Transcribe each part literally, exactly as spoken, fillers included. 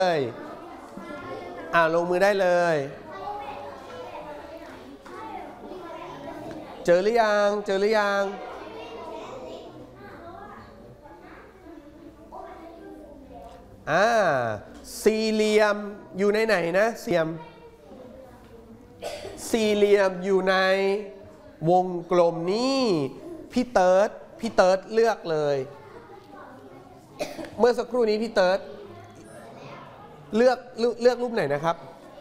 เลยอ่าลงมือได้เลยเจอหรือยังเจอหรือยังอ่าสี่เหลี่ยมอยู่ในไหนนะสี่เหลี่ยมสี่เหลี่ยมอยู่ในวงกลมนี้พี่เติร์ดพี่เติร์ดเลือกเลยเมื่อสักครู่นี้พี่เติร์ดเลือกเลือกรูปไหนนะครับ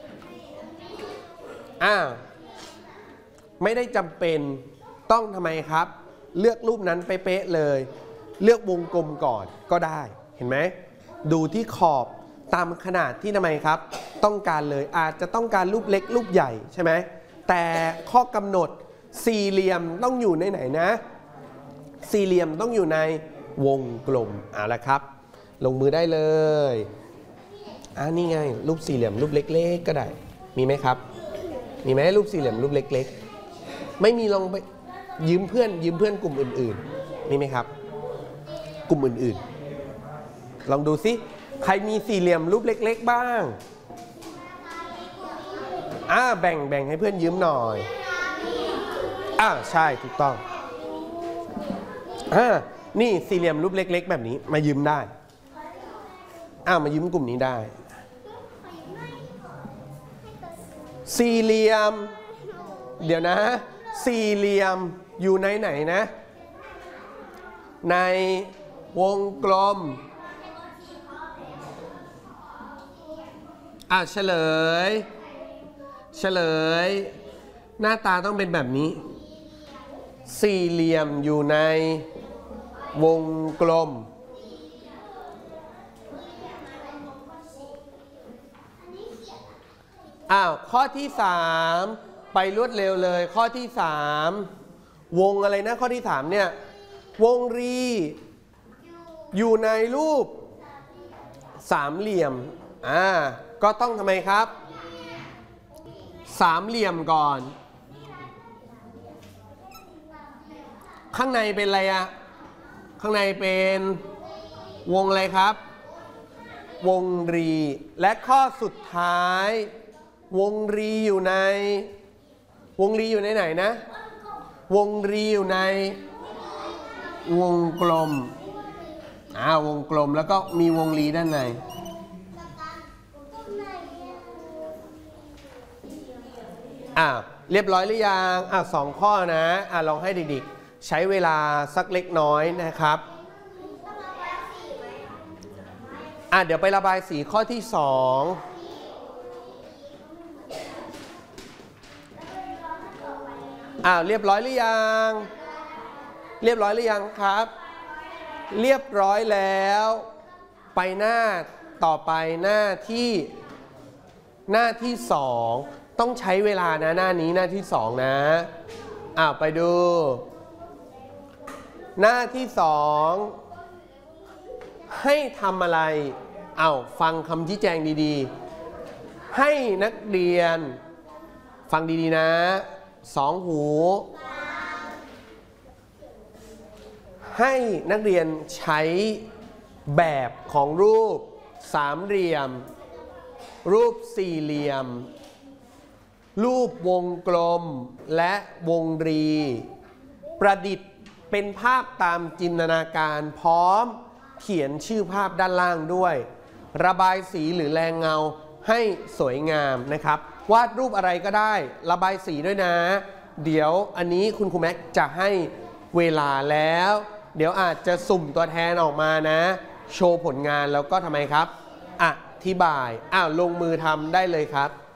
อ่าไม่ได้จำเป็นต้องทำไมครับเลือกรูปนั้นเป๊ะๆเลยเลือกวงกลมก่อนก็ได้เห็นไหมดูที่ขอบตามขนาดที่ทำไมครับต้องการเลยอาจจะต้องการรูปเล็กรูปใหญ่ใช่ไหมแต่ข้อกำหนดสี่เหลี่ยมต้องอยู่ในไหนนะสี่เหลี่ยมต้องอยู่ในวงกลมเอาละครับลงมือได้เลยอ่านี่ไงรูปสี่เหลี่ยมรูปเล็กๆก็ได้มีไหมครับมีไหมรูปสี่เหลี่ยมรูปเล็กๆไม่มีลองไปยืมเพื่อนยืมเพื่อนกลุ่มอื่นๆมีไหมครับกลุ่มอื่นๆลองดูซิใครมีสี่เหลี่ยมรูปเล็กๆบ้างอ่าแบ่งแบ่งให้เพื่อนยืมหน่อยอ่าใช่ถูกต้องอ่านี่สี่เหลี่ยมรูปเล็กๆแบบนี้มายืมได้อ่ามายืมกลุ่มนี้ได้สี่เหลี่ยมเดี๋ยวนะสี่เหลี่ยมอยู่ในไหนนะในวงกลมอ่ะเฉลยเฉลยหน้าตาต้องเป็นแบบนี้สี่เหลี่ยมอยู่ในวงกลมอ้าวข้อที่สามไปรวดเร็วเลยข้อที่สามวงอะไรนะข้อที่สามเนี่ยวงรีอยู่ในรูปสามเหลี่ยมอ่าก็ต้องทำไมครับสามเหลี่ยมก่อนข้างในเป็นอะไรอะข้างในเป็นวงอะไรครับวงรีและข้อสุดท้ายวงรีอยู่ในวงรีอยู่ในไหนนะวงรีอยู่ในวงกลมอ่าวงกลมแล้วก็มีวงรีด้านในอ่าเรียบร้อยหรือยังอ่าสองข้อนะอ่าลองให้เด็กๆใช้เวลาสักเล็กน้อยนะครับอ่าเดี๋ยวไประบายสีข้อที่สองอ้าวเรียบร้อยหรือยังเรียบร้อยหรือยังครับเรียบร้อยแล้วไปหน้าต่อไปหน้าที่หน้าที่สองต้องใช้เวลานะหน้านี้หน้าที่สองนะอ้าวไปดูหน้าที่สองให้ทำอะไรอ้าวฟังคำชี้แจงดีๆให้นักเรียนฟังดีๆนะสองหูให้นักเรียนใช้แบบของรูปสามเหลี่ยมรูปสี่เหลี่ยมรูปวงกลมและวงรีประดิษฐ์เป็นภาพตามจินตนาการพร้อมเขียนชื่อภาพด้านล่างด้วยระบายสีหรือแรงเงาให้สวยงามนะครับวาดรูปอะไรก็ได้ระบายสีด้วยนะเดี๋ยวอันนี้คุณครูแม็กจะให้เวลาแล้วเดี๋ยวอาจจะสุ่มตัวแทนออกมานะโชว์ผลงานแล้วก็ทำไมครับอธิบายอ้าวลงมือทำได้เลยครับ